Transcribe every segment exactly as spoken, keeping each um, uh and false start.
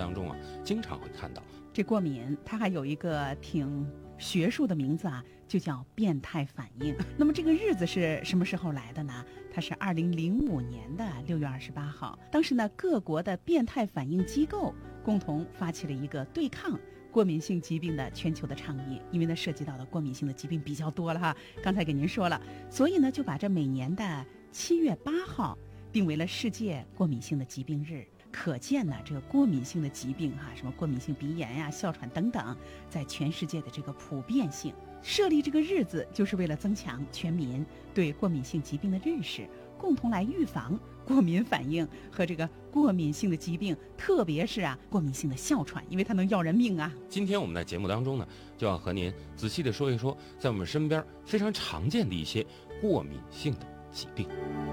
当中啊，经常会看到。 这过敏它还有一个挺学术的名字啊，就叫变态反应。那么这个日子是什么时候来的呢？它是二零零五年的六月二十八号。当时呢，各国的变态反应机构共同发起了一个对抗过敏性疾病的全球的倡议，因为呢涉及到的过敏性的疾病比较多了哈，刚才给您说了，所以呢就把这每年的七月八号定为了世界过敏性的疾病日。可见呢，这个过敏性的疾病哈、啊，什么过敏性鼻炎呀、啊、哮喘等等，在全世界的这个普遍性。设立这个日子，就是为了增强全民对过敏性疾病的认识，共同来预防过敏反应和这个过敏性的疾病，特别是啊过敏性的哮喘，因为它能要人命啊。 今天我们在节目当中呢，就要和您仔细的说一说，在我们身边非常常见的一些过敏性的疾病。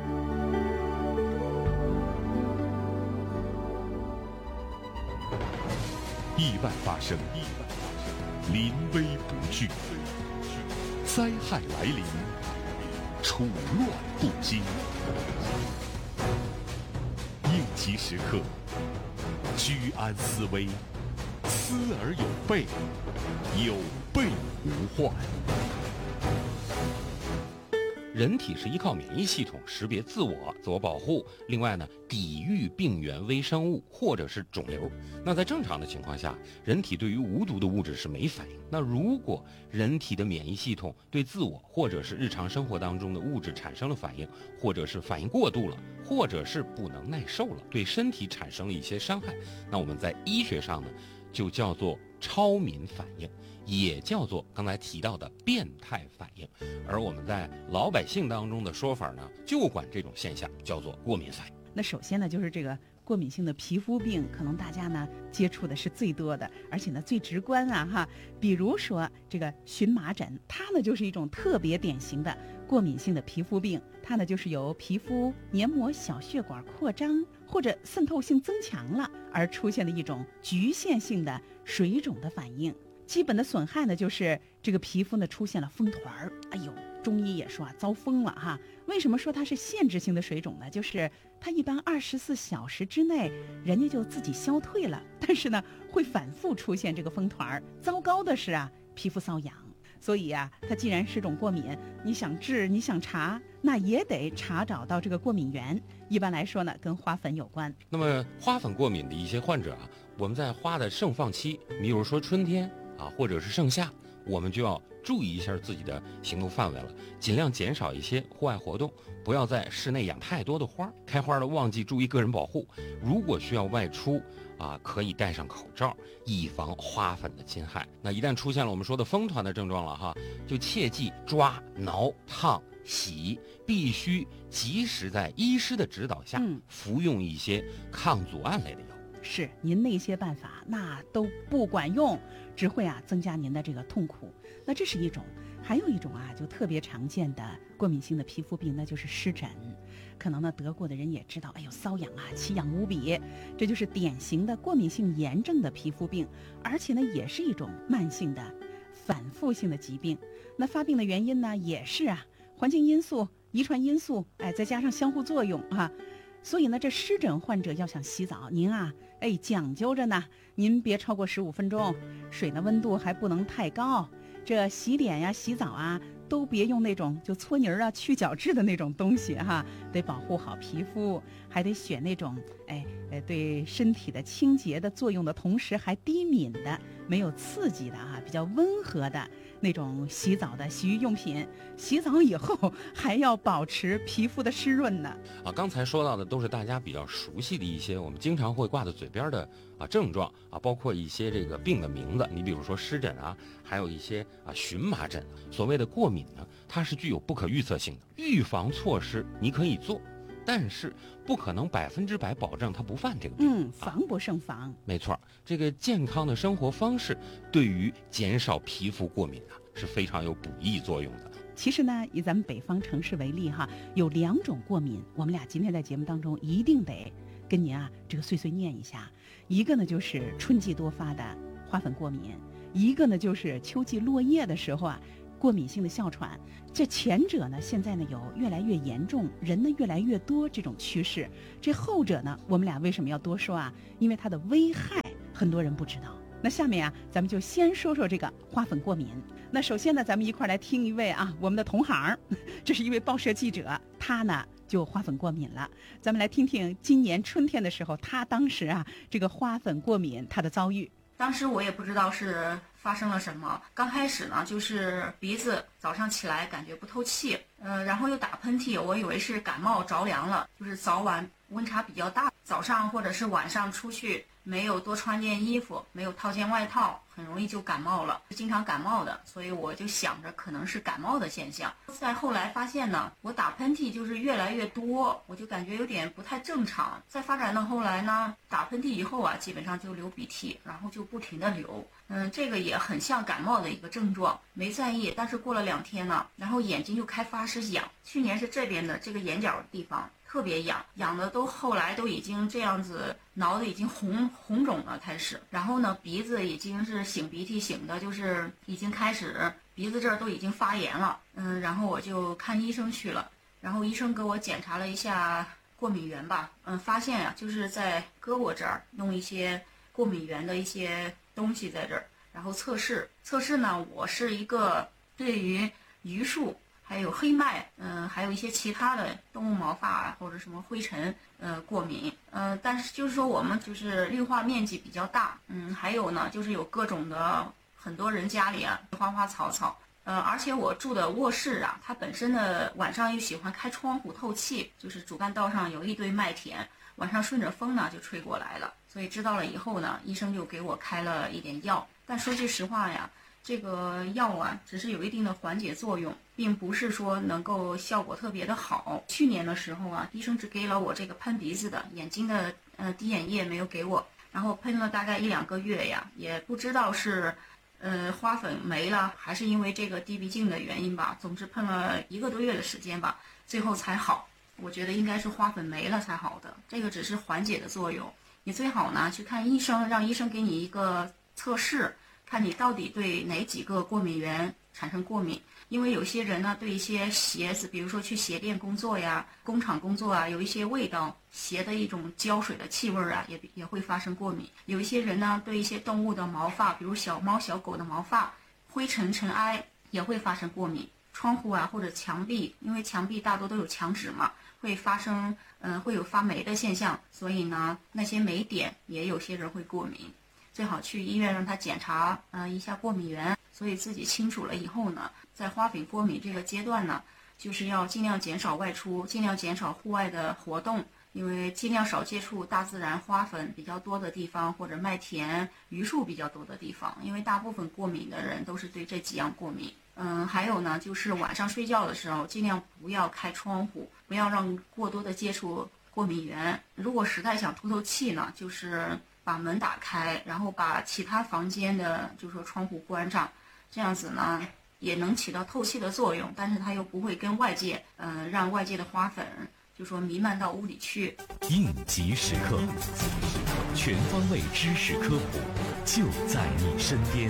意外发生，意外发生，临危不惧，灾害来临，处乱不惊，应急时刻，居安思危，思而有备，有备无患。 人体是依靠免疫系统识别自我、自我保护，另外呢，抵御病原微生物或者是肿瘤。那在正常的情况下，人体对于无毒的物质是没反应。那如果人体的免疫系统对自我或者是日常生活当中的物质产生了反应，或者是反应过度了，或者是不能耐受了，对身体产生了一些伤害，那我们在医学上呢，就叫做超敏反应，也叫做刚才提到的变态反应。而我们在老百姓当中的说法呢，就管这种现象叫做过敏反应。 那首先呢，就是这个过敏性的皮肤病，可能大家呢接触的是最多的，而且呢最直观啊哈。比如说这个荨麻疹，它呢就是一种特别典型的过敏性的皮肤病，它呢就是由皮肤黏膜小血管扩张或者渗透性增强了而出现的一种局限性的水肿的反应。基本的损害呢，就是这个皮肤呢出现了风团儿。哎呦，中医也说啊，遭风了哈。为什么说它是限制性的水肿呢？就是它一般二十四小时之内，人家就自己消退了，但是呢，会反复出现这个风团儿。糟糕的是啊，皮肤瘙痒。所以啊，它既然是种过敏，你想治，你想查，那也得查找到这个过敏源。一般来说呢，跟花粉有关。 那么花粉过敏的一些患者啊，我们在花的盛放期，比如说春天啊，或者是盛夏，我们就要注意一下自己的行动范围了，尽量减少一些户外活动，不要在室内养太多的花。开花的忘记注意个人保护，如果需要外出啊，可以戴上口罩，以防花粉的侵害。那一旦出现了我们说的风团的症状了哈，就切记抓、挠、烫、洗，必须及时在医师的指导下、嗯、服用一些抗组胺类的药。 是，您那些办法那都不管用，只会啊增加您的这个痛苦。那这是一种，还有一种啊就特别常见的过敏性的皮肤病，那就是湿疹。可能呢得过的人也知道，哎呦瘙痒啊，奇痒无比，这就是典型的过敏性炎症的皮肤病，而且呢也是一种慢性的反复性的疾病。那发病的原因呢也是啊环境因素、遗传因素，哎再加上相互作用啊。所以呢，这湿疹患者要想洗澡，您啊，哎，讲究着呢。您别超过十五分钟，水的温度还不能太高。这洗脸呀、洗澡啊，都别用那种就搓泥儿啊、去角质的那种东西哈，得保护好皮肤，还得选那种哎呃对身体的清洁的作用的同时还低敏的、没有刺激的啊，比较温和的那种洗澡的洗浴用品。洗澡以后还要保持皮肤的湿润呢。 啊，刚才说到的都是大家比较熟悉的一些我们经常会挂在嘴边的啊症状啊，包括一些这个病的名字，你比如说湿疹啊，还有一些啊荨麻疹。所谓的过敏呢，它是具有不可预测性的，预防措施你可以做，但是不可能百分之百保证它不犯这个病。 嗯，防不胜防。啊、 没错，这个健康的生活方式对于减少皮肤过敏啊是非常有补益作用的。 其实呢，以咱们北方城市为例哈，有两种过敏，我们俩今天在节目当中一定得跟您啊这个碎碎念一下。一个呢就是春季多发的花粉过敏，一个呢就是秋季落叶的时候啊过敏性的哮喘。这前者呢现在呢有越来越严重，人呢越来越多这种趋势。这后者呢我们俩为什么要多说啊？因为它的危害很多人不知道。那下面啊，咱们就先说说这个花粉过敏。那首先呢，咱们一块来听一位啊，我们的同行，这是一位报社记者，他呢就花粉过敏了。咱们来听听今年春天的时候，他当时啊这个花粉过敏他的遭遇。 当时我也不知道是发生了什么，刚开始呢就是鼻子早上起来感觉不透气，呃，然后又打喷嚏，我以为是感冒着凉了，就是早晚温差比较大，早上或者是晚上出去没有多穿件衣服，没有套件外套，很容易就感冒了，经常感冒的，所以我就想着可能是感冒的现象。再后来发现呢，我打喷嚏就是越来越多，我就感觉有点不太正常。再发展到后来呢，打喷嚏以后啊，基本上就流鼻涕，然后就不停的流。嗯，这个也很像感冒的一个症状，没在意。但是过了两天呢，然后眼睛就开发是痒，去年是这边的这个眼角的地方特别痒，痒的都后来都已经这样子，挠的已经红红肿了开始。然后呢，鼻子已经是擤鼻涕擤的，就是已经开始鼻子这儿都已经发炎了。嗯，然后我就看医生去了，然后医生给我检查了一下过敏源吧，嗯，发现呀、啊、就是在胳膊这儿弄一些过敏源的一些东西在这儿，然后测试测试呢，我是一个对于榆树还有黑麦，嗯、呃，还有一些其他的动物毛发或者什么灰尘，呃，过敏，呃，但是就是说我们就是绿化面积比较大，嗯，还有呢就是有各种的很多人家里啊花花草草，呃，而且我住的卧室啊，它本身的晚上又喜欢开窗户透气，就是主干道上有一堆麦田，晚上顺着风呢就吹过来了，所以知道了以后呢，医生就给我开了一点药，但说句实话呀，这个药啊只是有一定的缓解作用，并不是说能够效果特别的好。去年的时候啊，医生只给了我这个喷鼻子的，眼睛的呃滴眼液没有给我，然后喷了大概一两个月呀，也不知道是呃花粉没了还是因为这个滴鼻镜的原因吧，总之喷了一个多月的时间吧，最后才好。我觉得应该是花粉没了才好的，这个只是缓解的作用。你最好呢去看医生，让医生给你一个测试，看你到底对哪几个过敏源产生过敏。因为有些人呢对一些鞋子，比如说去鞋店工作呀、工厂工作啊，有一些味道，鞋的一种胶水的气味啊，也也会发生过敏。有一些人呢对一些动物的毛发，比如小猫小狗的毛发，灰尘尘埃也会发生过敏。窗户啊或者墙壁，因为墙壁大多都有墙纸嘛，会发生嗯、呃、会有发霉的现象，所以呢那些霉点也有些人会过敏，最好去医院让他检查呃一下过敏源。所以自己清楚了以后呢，在花粉过敏这个阶段呢，就是要尽量减少外出，尽量减少户外的活动，因为尽量少接触大自然花粉比较多的地方，或者麦田、榆树比较多的地方，因为大部分过敏的人都是对这几样过敏。嗯，还有呢，就是晚上睡觉的时候，尽量不要开窗户，不要让过多的接触过敏源。如果实在想透透气呢，就是把门打开，然后把其他房间的，就是说窗户关上，这样子呢也能起到透气的作用，但是它又不会跟外界，呃，让外界的花粉就说弥漫到屋里去。 应急时刻，全方位知识科普就在你身边。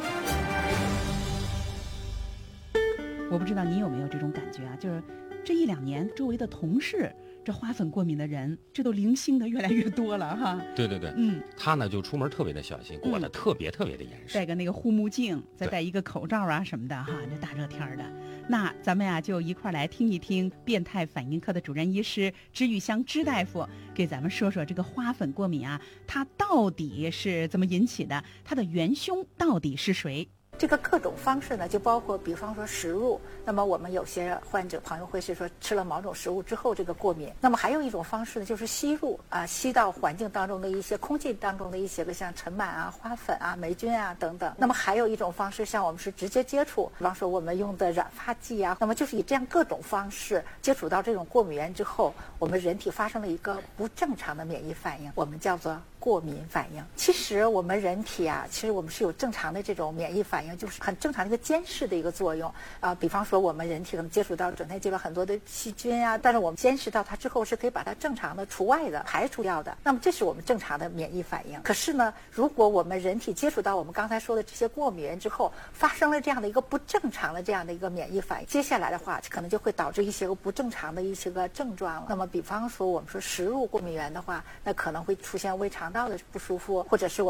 我不知道你有没有这种感觉啊，就是这一两年周围的同事这花粉过敏的人，这都零星的越来越多了哈。 对对对， 嗯， 他呢就出门特别的小心，裹得特别特别的严实， 戴个那个护目镜，再戴一个口罩啊什么的哈，这大热天的。那咱们呀就一块来听一听变态反应科的主任医师支玉香支大夫给咱们说说这个花粉过敏啊，它到底是怎么引起的，它的元凶到底是谁？ 这个各种方式呢，就包括比方说食入，那么我们有些患者朋友会是说吃了某种食物之后这个过敏，那么还有一种方式呢，就是吸入啊，吸到环境当中的一些空气当中的一些个像尘螨啊、花粉啊、霉菌啊等等。那么还有一种方式，像我们是直接接触，比方说我们用的染发剂啊，那么就是以这样各种方式接触到这种过敏源之后，我们人体发生了一个不正常的免疫反应，我们叫做过敏反应。其实我们人体啊，其实我们是有正常的这种免疫反应，就是很正常的一个监视的一个作用啊、呃。比方说我们人体可能接触到整天接触很多的细菌啊，但是我们监视到它之后是可以把它正常的除外的、排除掉的。那么这是我们正常的免疫反应。可是呢，如果我们人体接触到我们刚才说的这些过敏源之后，发生了这样的一个不正常的这样的一个免疫反应，接下来的话可能就会导致一些个不正常的一些个症状了。那么比方说我们说食入过敏源的话，那可能会出现胃肠道的不舒服，或者是